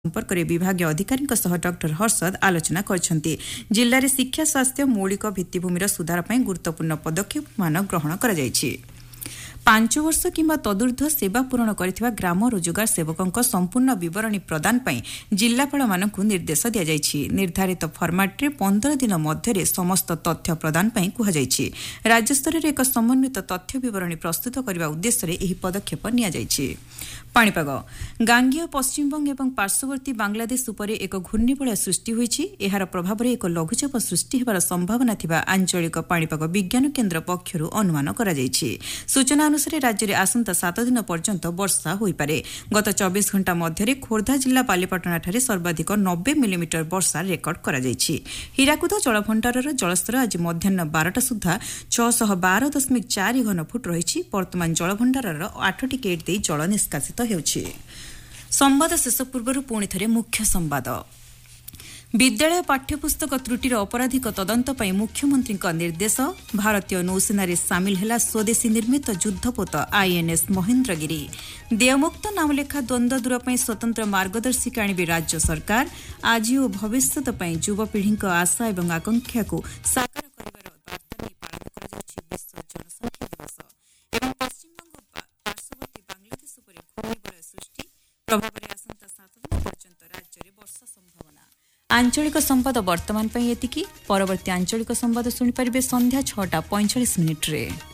संपर्क में विभाग अधिकारी डॉक्टर हर्षद आलोचना करछन्ति। जिल्ला रे शिक्षा स्वास्थ्य मौलिक भित्तिभूमिर सुधार ପାଇଁ गुरुत्वपूर्ण पदक्षेप मान ग्रहण करा जायछि। 5 वर्ष किंबा तदुर्ध्व सेवा पूरण करथिबा ग्राम रोजगार सेवकों संपूर्ण विवरणी प्रदान ପାଇଁ जिल्लापाल मानकु निर्देश दिया जायछि। निर्धारित फॉर्मेट रे 15 दिन मध्य समस्त तथ्य प्रदान ପାଇଁ कुहा जायछि। राज्य स्तर रे एक समन्वित तथ्य विवरणी प्रस्तुत करबा उद्देश्य रे एही पदक्षेप निया जायछि। पाणीपाग गांगेय पश्चिमबंग एवं पार्श्ववर्ती बांग्लादेश उपरे एक घूर्णिबलय सृष्टि होईछि। एहार प्रभाव रे एक लघुचाप सृष्टि हेबार संभावना थिबा आंचलिक पाणीपाग विज्ञान केन्द्र पक्षरु अनुमान करा जायछि। सूचना अनुसार राज्य में आसंता 7 दिन पर्यंत वर्षा होईपारे। गत 24 घंटा मध्य खोर्धा जिला बालीपाटना ठारे सर्वाधिक 90 मिलीमीटर वर्षा रेकर्ड करा जायछि। हीराकुद जलभंडारर जलस्तर आज मध्याह्न 12टा सुधा 612.4 घनफुट रही। वर्तमान जलभंडारर 8टी गेट दे जल निष्कासित हेउछि। संवाद शेष पूर्व पुणी थे मुख्य संवाद। विद्यालय पाठ्यपुस्तक त्रुटिर अपराधिक तदंत ପାଇଁ मुख्यमंत्री निर्देश। भारतीय नौसेना सामिल है स्वदेशी निर्मित युद्धपोत आईएनएस महेन्द्रगिरी। देयमुक्त नामलेखा द्वंद्व दूर पर स्वतंत्र मार्गदर्शिका आଣିବେ राज्य सरकार। आज और भविष्यत ପାଇଁ युवपीढ़ी आशा और आकांक्षा को साकार करिवार वार्ता नहीं पालन करा जाउछि विश्व जनसंख्या दिवस। एवं पश्चिमबंग पार्श्ववर्ती बांग्लादेश पर घूर्णिबलय सृष्टि प्रभाव में आसंता 7 दिन पर्यंत राज्य में वर्षा संभावना। आंचलिक संवाद वर्तमान एतिकी। परवर्ती आंचलिक संवाद शुणिपारे संध्या 6:45 रे।